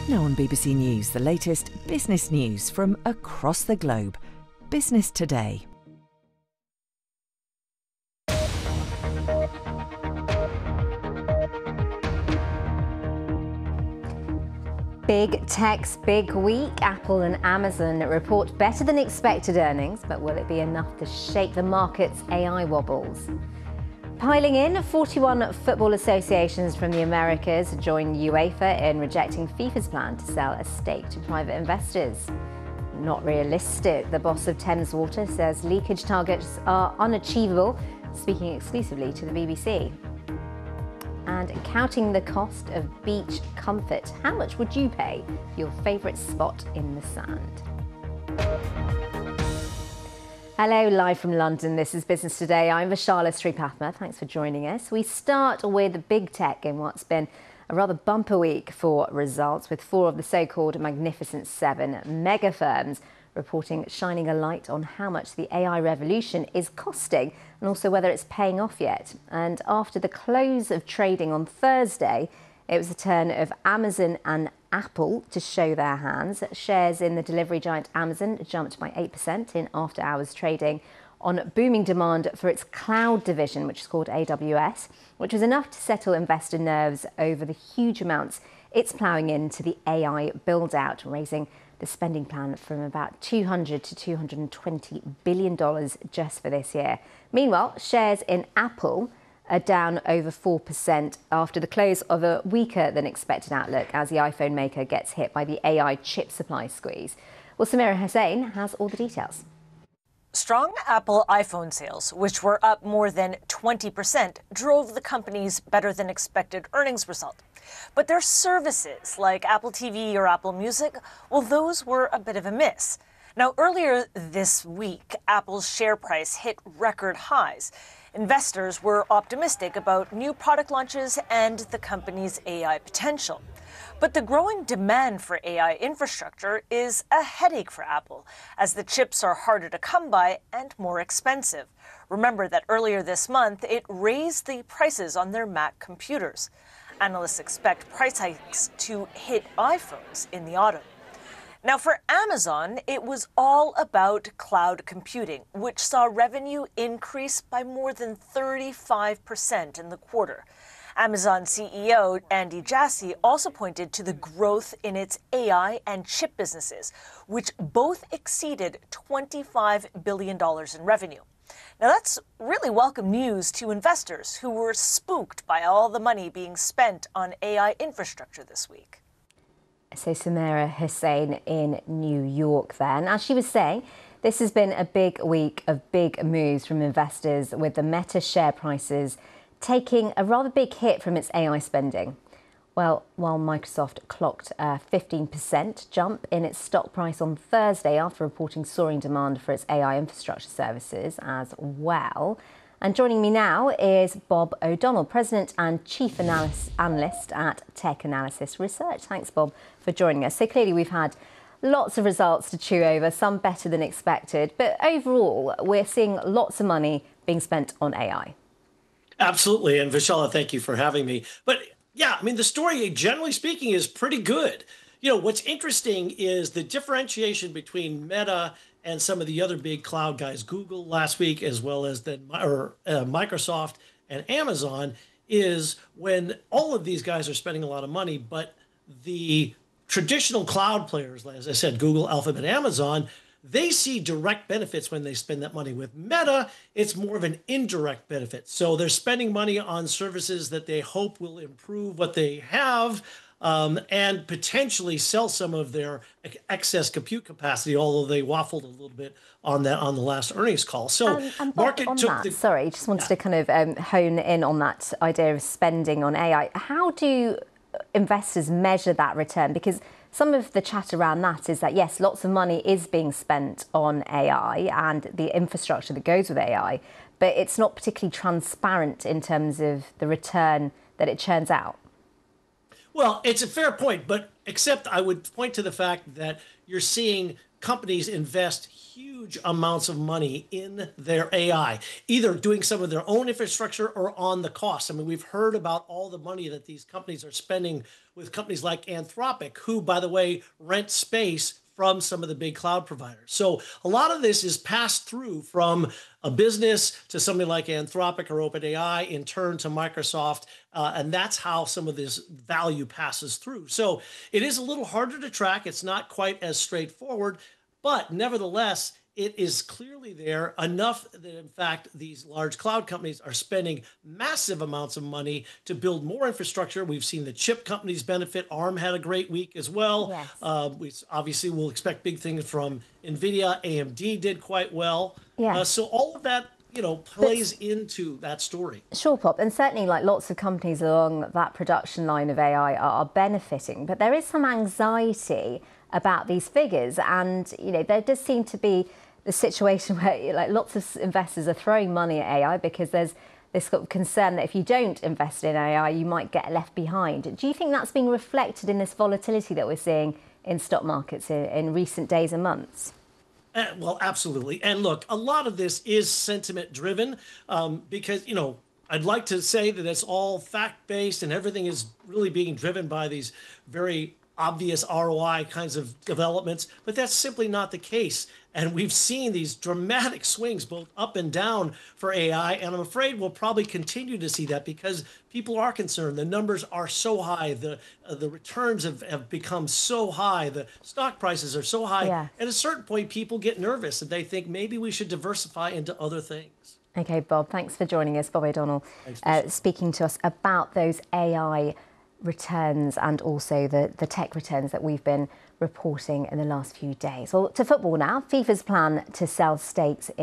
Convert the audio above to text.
Now on BBC News, the latest business news from across the globe. Business Today. Big tech's big week. Apple and Amazon report better than expected earnings, but will it be enough to shake the market's AI wobbles? Piling in, 41 football associations from the Americas join UEFA in rejecting FIFA's plan to sell a stake to private investors. Not realistic, the boss of Thames Water says leakage targets are unachievable, speaking exclusively to the BBC. And counting the cost of beach comfort, how much would you pay for your favourite spot in the sand? Hello, live from London. This is Business Today. I'm Vishala Sripathma. Thanks for joining us. We start with big tech in what's been a rather bumper week for results, with 4 of the so-called Magnificent 7 mega firms reporting shining a light on how much the AI revolution is costing and also whether it's paying off yet. And after the close of trading on Thursday, it was the turn of Amazon and Apple to show their hands. Shares in the delivery giant Amazon jumped by 8% in after-hours trading on booming demand for its cloud division, which is called AWS, which was enough to settle investor nerves over the huge amounts it's ploughing into the AI build-out, raising the spending plan from about $200 to $220 billion just for this year. Meanwhile, shares in Apple are down over 4% after the close of a weaker than expected outlook as the iPhone maker gets hit by the AI chip supply squeeze. Well, Samira Hussain has all the details. Strong Apple iPhone sales, which were up more than 20%, drove the company's better than expected earnings result. But their services, like Apple TV or Apple Music, well, those were a bit of a miss. Now, earlier this week, Apple's share price hit record highs. Investors were optimistic about new product launches and the company's AI potential. But the growing demand for AI infrastructure is a headache for Apple, as the chips are harder to come by and more expensive. Remember that earlier this month, it raised the prices on their Mac computers. Analysts expect price hikes to hit iPhones in the autumn. Now, for Amazon, it was all about cloud computing, which saw revenue increase by more than 35% in the quarter. Amazon CEO Andy Jassy also pointed to the growth in its AI and chip businesses, which both exceeded $25 billion in revenue. Now, that's really welcome news to investors who were spooked by all the money being spent on AI infrastructure this week. So Samira Hussain in New York then. As she was saying, this has been a big week of big moves from investors, with the Meta share prices taking a rather big hit from its AI spending. Well, while Microsoft clocked a 15% jump in its stock price on Thursday after reporting soaring demand for its AI infrastructure services as well. And joining me now is Bob O'Donnell, President and Chief Analyst at Tech Analysis Research. Thanks, Bob, for joining us. So clearly we've had lots of results to chew over, some better than expected. But overall, we're seeing lots of money being spent on AI. Absolutely. And Vishala, thank you for having me. But yeah, I mean, the story, generally speaking, is pretty good. You know, what's interesting is the differentiation between Meta and some of the other big cloud guys, Google last week, as well as Microsoft and Amazon, is when all of these guys are spending a lot of money, but the traditional cloud players, as I said, Google, Alphabet, Amazon, they see direct benefits when they spend that money. With Meta, it's more of an indirect benefit. So they're spending money on services that they hope will improve what they have, and potentially sell some of their excess compute capacity, although they waffled a little bit on that on the last earnings call. So and market on took that, the... sorry, just wanted to kind of hone in on that idea of spending on AI. How do investors measure that return? Because some of the chat around that is that, yes, lots of money is being spent on AI and the infrastructure that goes with AI, but it's not particularly transparent in terms of the return that it churns out. Well, it's a fair point, but except I would point to the fact that you're seeing companies invest huge amounts of money in their AI, either doing some of their own infrastructure or on the cost. I mean, we've heard about all the money that these companies are spending with companies like Anthropic, who, by the way, rent space from some of the big cloud providers. So a lot of this is passed through from a business to something like Anthropic or OpenAI, in turn to Microsoft, and that's how some of this value passes through. So it is a little harder to track. It's not quite as straightforward, but nevertheless, it is clearly there enough that, in fact, these large cloud companies are spending massive amounts of money to build more infrastructure. We've seen the chip companies benefit. ARM had a great week as well. Yes. We obviously will expect big things from NVIDIA. AMD did quite well. Yeah. So all of that, plays into that story. Sure, Pop, and certainly like lots of companies along that production line of AI are benefiting, but there is some anxiety about these figures, and there does seem to be the situation where like lots of investors are throwing money at AI because there's this sort of concern that if you don't invest in AI, you might get left behind. Do you think that's being reflected in this volatility that we're seeing in stock markets in recent days and months? Well, absolutely. And look, a lot of this is sentiment driven because, I'd like to say that it's all fact based and everything is really being driven by these very obvious ROI kinds of developments, but that's simply not the case. And we've seen these dramatic swings both up and down for AI. And I'm afraid we'll probably continue to see that because people are concerned. The numbers are so high. The returns have become so high. The stock prices are so high. Yeah. At a certain point, people get nervous and they think maybe we should diversify into other things. Okay, Bob, thanks for joining us. Bob O'Donnell speaking to us about those AI returns and also the tech returns that we've been reporting in the last few days. Well, to football now. FIFA's plan to sell stakes